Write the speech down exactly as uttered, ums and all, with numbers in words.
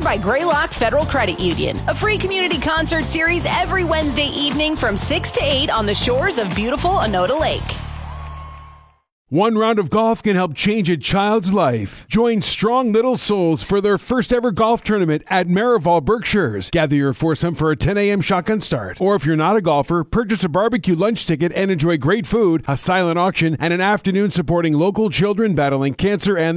by Greylock Federal Credit Union. A free community concert series every Wednesday evening from six to eight on the shores of beautiful Onoda Lake. One round of golf can help change a child's life. Join Strong Little Souls for their first ever golf tournament at Marival Berkshires. Gather your foursome for a ten a.m. shotgun start. Or if you're not a golfer, purchase a barbecue lunch ticket and enjoy great food, a silent auction, and an afternoon supporting local children battling cancer and